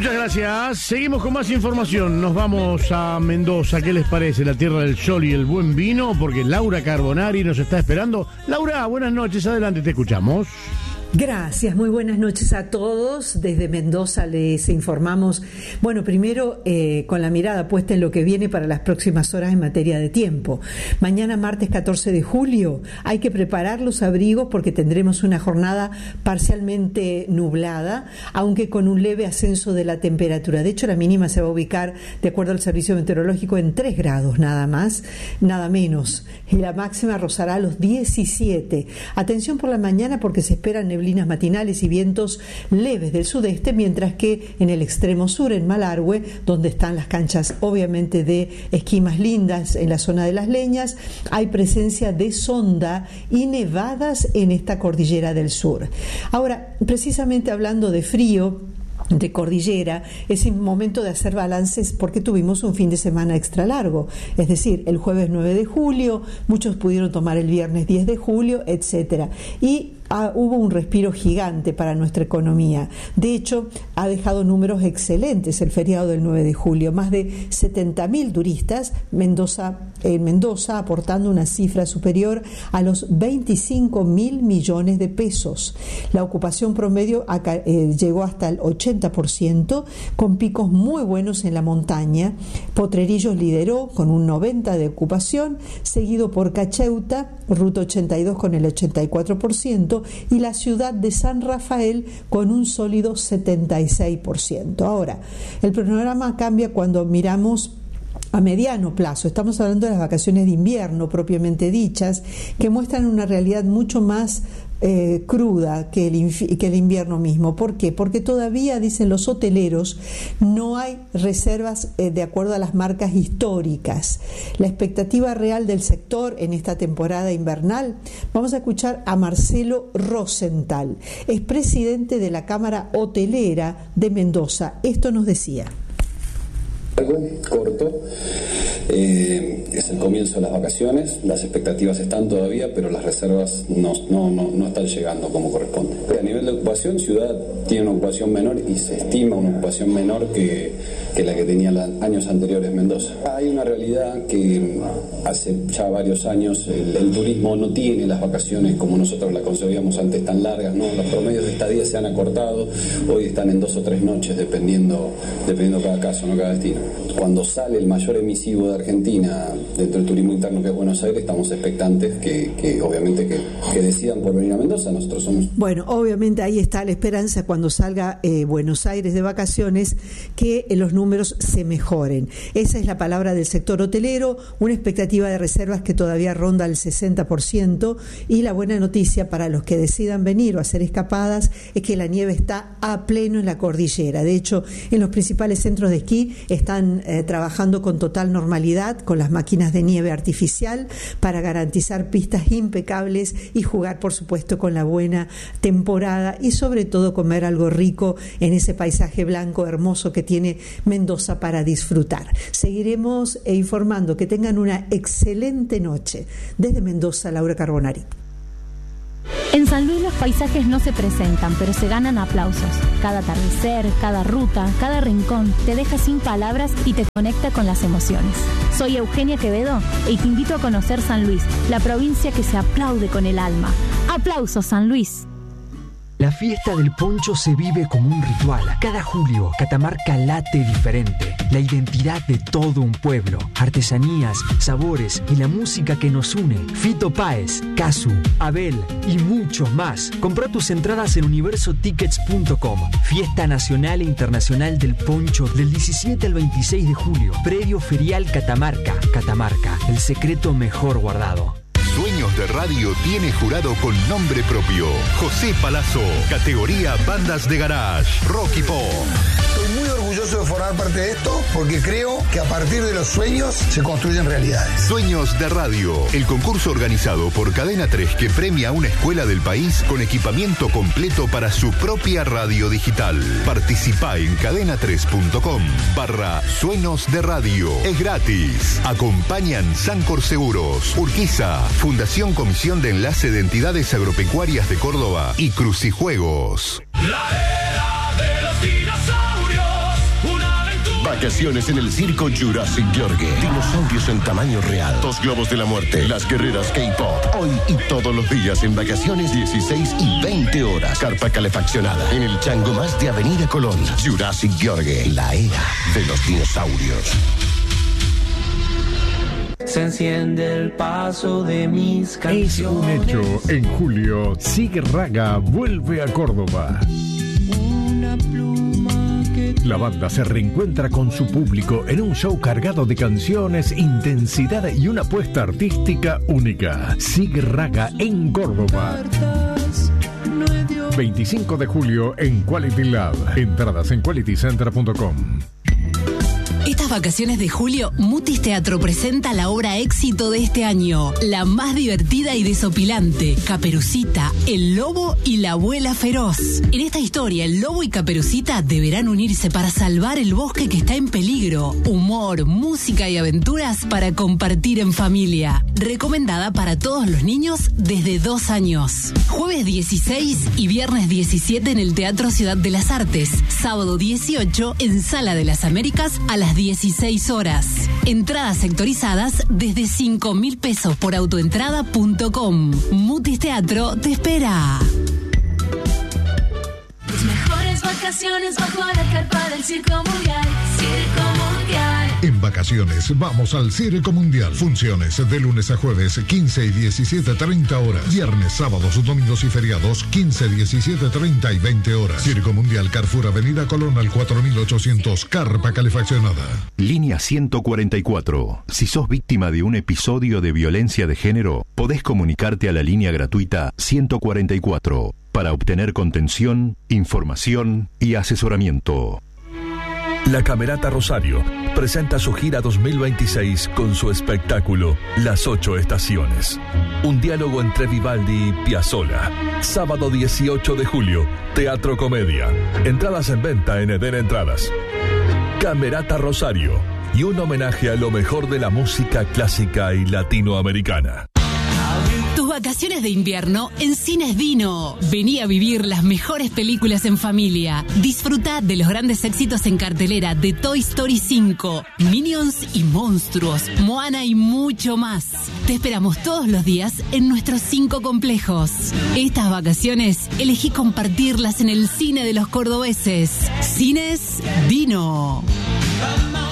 Muchas gracias. Seguimos con más información. Nos vamos a Mendoza. ¿Qué les parece? La tierra del sol y el buen vino, porque Laura Carbonari nos está esperando. Laura, buenas noches. Adelante, te escuchamos. Gracias, muy buenas noches a todos. Desde Mendoza les informamos, bueno, primero con la mirada puesta en lo que viene para las próximas horas en materia de tiempo. Mañana martes 14 de julio hay que preparar los abrigos porque tendremos una jornada parcialmente nublada, aunque con un leve ascenso de la temperatura. De hecho, la mínima se va a ubicar, de acuerdo al servicio meteorológico, en 3 grados nada más, nada menos. Y la máxima rozará los 17. Atención por la mañana porque se esperan neblinas matinales y vientos leves del sudeste, mientras que en el extremo sur, en Malargüe, donde están las canchas obviamente de esquí más lindas en la zona de Las Leñas, hay presencia de sonda y nevadas en esta cordillera del sur. Ahora, precisamente hablando de frío, de cordillera, es el momento de hacer balances porque tuvimos un fin de semana extra largo, es decir, el jueves 9 de julio, muchos pudieron tomar el viernes 10 de julio, etcétera, y hubo un respiro gigante para nuestra economía. De hecho, ha dejado números excelentes el feriado del 9 de julio, más de 70.000 turistas en Mendoza, aportando una cifra superior a los 25.000 millones de pesos. La ocupación promedio llegó hasta el 80%, con picos muy buenos en la montaña. Potrerillos lideró con un 90% de ocupación, seguido por Cacheuta, Ruta 82 con el 84%, y la ciudad de San Rafael con un sólido 76%. Ahora, el panorama cambia cuando miramos a mediano plazo. Estamos hablando de las vacaciones de invierno propiamente dichas, que muestran una realidad mucho más cruda que el invierno mismo. ¿Por qué? Porque todavía, dicen los hoteleros, no hay reservas de acuerdo a las marcas históricas. La expectativa real del sector en esta temporada invernal, vamos a escuchar a Marcelo Rosenthal, es presidente de la Cámara Hotelera de Mendoza. Esto nos decía. Corto, es el comienzo de las vacaciones, las expectativas están todavía, pero las reservas no están llegando como corresponde. A nivel de ocupación, Ciudad tiene una ocupación menor y se estima una ocupación menor que la que tenía años anteriores Mendoza. Hay una realidad que hace ya varios años el turismo no tiene las vacaciones como nosotros las concebíamos antes tan largas, ¿no? Los promedios de estadía se han acortado, hoy están en 2 o 3 noches dependiendo cada caso, no cada destino. Cuando sale el mayor emisivo de Argentina dentro del turismo interno, que es Buenos Aires, estamos expectantes que obviamente que decidan por venir a Mendoza. Nosotros somos... Bueno, obviamente ahí está la esperanza cuando salga Buenos Aires de vacaciones, que los números se mejoren. Esa es la palabra del sector hotelero, una expectativa de reservas que todavía ronda el 60%, y la buena noticia para los que decidan venir o hacer escapadas es que la nieve está a pleno en la cordillera. De hecho, en los principales centros de esquí están trabajando con total normalidad con las máquinas de nieve artificial para garantizar pistas impecables y jugar, por supuesto, con la buena temporada y sobre todo comer algo rico en ese paisaje blanco hermoso que tiene Mendoza para disfrutar. Seguiremos informando. Que tengan una excelente noche. Desde Mendoza, Laura Carbonari. En San Luis los paisajes no se presentan, pero se ganan aplausos. Cada atardecer, cada ruta, cada rincón te deja sin palabras y te conecta con las emociones. Soy Eugenia Quevedo y te invito a conocer San Luis, la provincia que se aplaude con el alma. ¡Aplausos, San Luis! La fiesta del poncho se vive como un ritual. Cada julio, Catamarca late diferente. La identidad de todo un pueblo. Artesanías, sabores y la música que nos une. Fito Páez, Casu, Abel y muchos más. Compra tus entradas en universotickets.com. Fiesta Nacional e Internacional del Poncho del 17 al 26 de julio. Predio Ferial Catamarca. Catamarca, el secreto mejor guardado. Sueños de Radio tiene jurado con nombre propio. José Palazzo, categoría Bandas de Garage, Rock y Pop. Estoy muy orgulloso de formar parte de esto porque creo que a partir de los sueños se construyen realidades. Sueños de Radio, el concurso organizado por Cadena 3 que premia a una escuela del país con equipamiento completo para su propia radio digital. Participa en cadena3.com/Sueños de Radio. Es gratis. Acompañan Sancor Seguros, Urquiza, Fundación Comisión de Enlace de Entidades Agropecuarias de Córdoba y Crucijuegos. La era de los dinosaurios Vacaciones en el circo Jurassic Yorgue. Dinosaurios en tamaño real. 2 globos de la muerte. Las guerreras K-pop. Hoy y todos los días en vacaciones 16 y 20 horas. Carpa calefaccionada. En el chango más de Avenida Colón. Jurassic Yorgue. La era de los dinosaurios. Se enciende el paso de mis canciones. Es un hecho. En julio, Sig Raga vuelve a Córdoba. La banda se reencuentra con su público en un show cargado de canciones, intensidad y una apuesta artística única. Sig Raga en Córdoba. 25 de julio en Quality Lab. Entradas en qualitycenter.com. Estas vacaciones de julio, Mutis Teatro presenta la obra éxito de este año, la más divertida y desopilante, Caperucita, el lobo y la abuela feroz. En esta historia, el lobo y Caperucita deberán unirse para salvar el bosque que está en peligro. Humor, música y aventuras para compartir en familia. Recomendada para todos los niños desde 2 años. Jueves 16 y viernes 17 en el Teatro Ciudad de las Artes. Sábado 18 en Sala de las Américas a las 16 horas. Entradas sectorizadas desde 5.000 pesos por autoentrada.com. Mutis Teatro te espera. Tus mejores vacaciones bajo la carpa del Circo Mundial. Circo Mundial. En vacaciones vamos al Circo Mundial. Funciones de lunes a jueves 15 y 17:30 horas. Viernes, sábados, domingos y feriados 15, 17:30 y 20 horas. Circo Mundial, Carrefour Avenida Colón al 4800, carpa calefaccionada. Línea 144. Si sos víctima de un episodio de violencia de género, podés comunicarte a la línea gratuita 144 para obtener contención, información y asesoramiento. La Camerata Rosario presenta su gira 2026 con su espectáculo Las 8 Estaciones. Un diálogo entre Vivaldi y Piazzolla. Sábado 18 de julio, Teatro Comedia. Entradas en venta en Eden Entradas. Camerata Rosario. Y un homenaje a lo mejor de la música clásica y latinoamericana. Tus vacaciones de invierno en Cines Dino. Vení a vivir las mejores películas en familia. Disfruta de los grandes éxitos en cartelera de Toy Story 5, Minions y Monstruos, Moana y mucho más. Te esperamos todos los días en nuestros 5 complejos. Estas vacaciones elegí compartirlas en el cine de los cordobeses. Cines Dino.